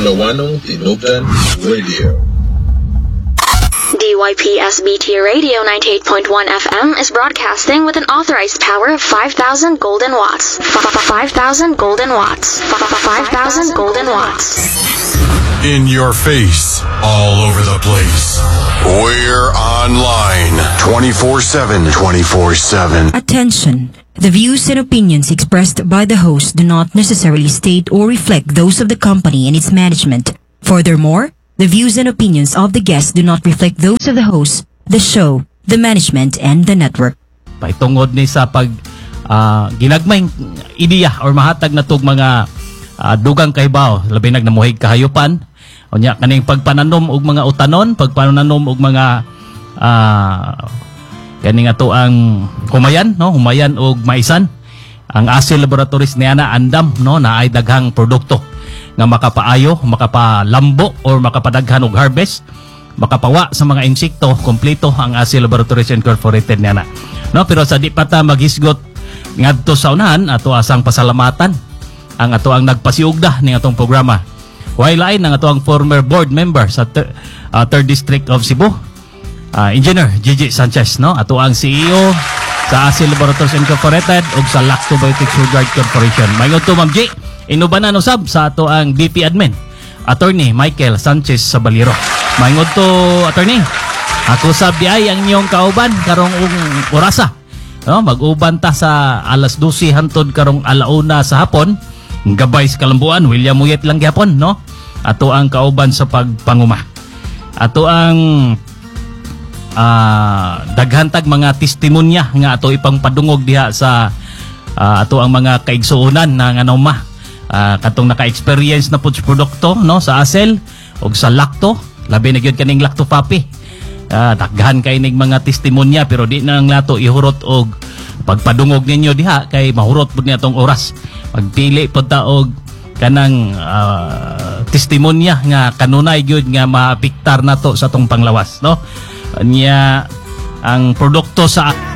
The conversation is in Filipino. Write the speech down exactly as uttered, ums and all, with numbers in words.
Malawanong Tinubdan Radio. D Y P S B T Radio ninety-eight point one F M is broadcasting with an authorized power of five thousand golden watts. five thousand golden watts. five thousand golden watts. In your face, all over the place. We're online twenty-four seven. twenty-four seven. Attention. The views and opinions expressed by the host do not necessarily state or reflect those of the company and its management. Furthermore, the views and opinions of the guests do not reflect those of the host, the show, the management, and the network. Paitungod ni sa pag uh, ginagmay ideya or mahatag na tog mga uh, dugang kaybaw, labi nag namuhig kahayupan, unya kaning pagpananom og mga utanon, pagpananom og mga uh, kaning ato ang humayan, no, humayan og maisan. Ang A S I Laboratories niya na andam, no, na ay daghang produkto nga makapaayo, makapalambo or makapadaghan og harvest, makapawa sa mga insekto, kompleto ang A S I Laboratories Incorporated niya na. No, pero sa di pa ta maghisgot ngadto sa unahan, ato asang pasalamatan ang ato ang nagpasiugda ning atong programa. While ay nang ato ang former board member sa ter, uh, third District of Cebu, uh, Engineer Gigi Sanchez, no, ato ang C E O sa A S I Laboratories Incorporated ug sa Lactobiotics Regard Corporation. Mayon to Ma'am G. Inubanan usab sa ato ang V P Admin, Attorney Michael Sanchez Sabaliro. Maingod to, Attorney. Ako sab di ay ang inyong kauban karong orasa. No, mag-uban ta sa alas dose hantod karong alauna sa hapon. Gabay sa kalambuan, William Muyet lang gyapon, no? Ato ang kauban sa pagpanguma. Ato ang uh, daghantag mga testimonya nga ato ipang padungog diha sa uh, ato ang mga kaigsuonan na nga nauma. Uh, katong naka-experience na po sa produkto, no, sa A S E L o sa Lacto, labi na gyud kaning Lacto Papi. Uh, daghan kay ning mga testimonya pero di na lang nato ihurot og pagpadungog ninyo diha kay mahurot pud niatong oras. Pagpili pud ta og kanang uh, testimonya nga kanunay gyud nga maapiktar nato sa tong panglawas, no. Nya ang produkto sa